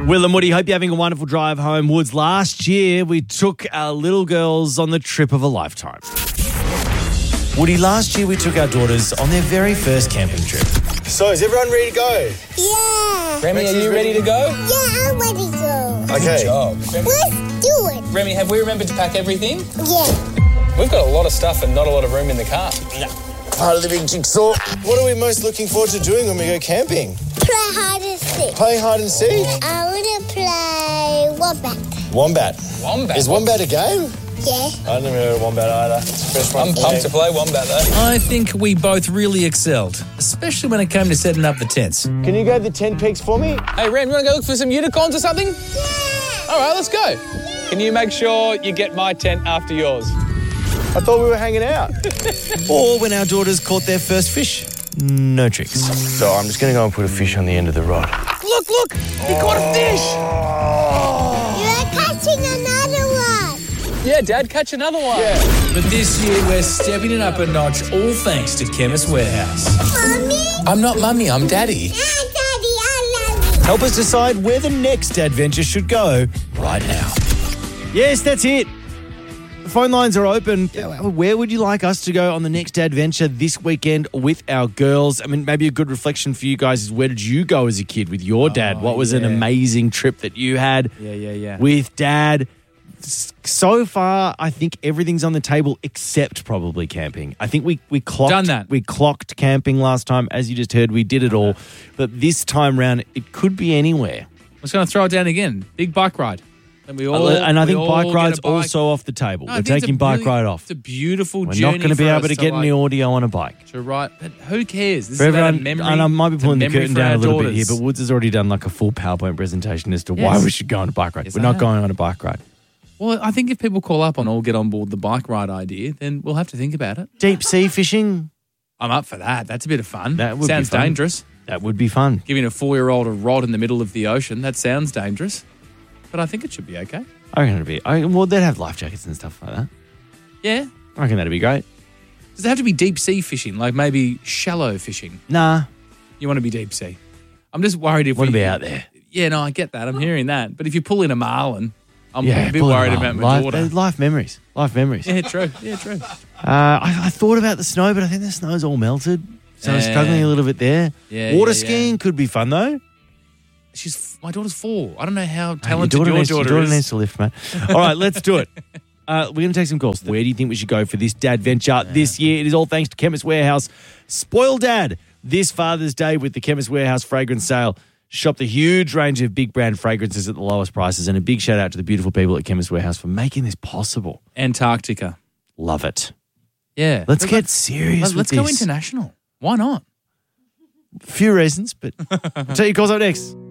Will and Woody, hope you're having a wonderful drive home. Woods, last year we took our little girls on the trip of a lifetime. Woody, last year we took our daughters on their very first camping trip. So, is everyone ready to go? Yeah. Remy, are you ready to go? Yeah, I'm ready to go. Okay. Good job. Let's do it. Remy, have we remembered to pack everything? Yeah. We've got a lot of stuff and not a lot of room in the car. Part of the big jigsaw. What are we most looking forward to doing when we go camping? Play hide and seek. Play hide and seek? I want to play Wombat. Wombat. Wombat? Is Wombat a game? Yeah. I never heard of Wombat either. It's the first one I'm for pumped me. to play Wombat though. I think we both really excelled, especially when it came to setting up the tents. Can you go to the tent peaks for me? Hey, Rem, you want to go look for some unicorns or something? Yeah. All right, let's go. Can you make sure you get my tent after yours? I thought we were hanging out. Or when our daughters caught their first fish. No tricks. So I'm just going to go and put a fish on the end of the rod. Look! He caught a fish! You're catching another one. Yeah, Dad, catch another one. Yeah. But this year we're stepping it up a notch, all thanks to Chemist Warehouse. Mommy? I'm not Mummy, I'm Daddy. Yeah, Daddy, I love you. Help us decide where the next adventure should go right now. Yes, that's it. The phone lines are open. Where would you like us to go on the next adventure this weekend with our girls? I mean, maybe a good reflection for you guys is, where did you go as a kid with your dad? What was an amazing trip that you had with Dad? So far, I think everything's on the table except probably camping. I think we clocked Done that. We clocked camping last time. As you just heard, we did it all. But this time round, it could be anywhere. I was going to throw it down again. Big bike ride. And I think bike ride's also off the table. No, I We're think it's taking a bike really- ride off. It's a beautiful We're journey. not going to be for able us to get any audio on a bike. to ride. But who cares? This For is about everyone, a memory. and I might be It's a pulling the memory curtain for down our a little bit here, daughters. but Woods has already done like a full PowerPoint presentation as to why Yes. we should go on a bike ride. Yes, We're I not have. going on a bike ride. Well, I think if people call up and all get on board the bike ride idea, then we'll have to think about it. Deep sea fishing, I'm up for that. That's a bit of fun. That would be sounds fun. dangerous. that would be fun. Giving a 4-year-old a rod in the middle of the ocean, that sounds dangerous. But I think it should be okay. I reckon it'd be. Well, they'd have life jackets and stuff like that. Yeah. I reckon that'd be great. Does it have to be deep sea fishing? Like maybe shallow fishing? Nah, You want to be deep sea. I'm just worried if want to we be out there. Yeah, no, I get that. I'm hearing that. But if you pull in a marlin, I'm Yeah, a bit pull it worried on. about my daughter. Life memories. Life memories. Yeah, true. Yeah, true. I thought about the snow, but I think the snow's all melted. So I'm Yeah. struggling a little bit there. Yeah, Water yeah, yeah. skiing could be fun though. My daughter's 4. I don't know how Your talented daughter, your needs, daughter your daughter is. needs to lift, man. All right, let's do it. We're going to take some calls. Where do you think we should go for this dad venture this year? It is all thanks to Chemist Warehouse. Spoil Dad this Father's Day with the Chemist Warehouse fragrance sale. Shop the huge range of big brand fragrances at the lowest prices, and a big shout out to the beautiful people at Chemist Warehouse for making this possible. Antarctica. Love it. Yeah. Let's get serious Let's with go this. international. Why not? Few reasons, but I'll tell you calls up next.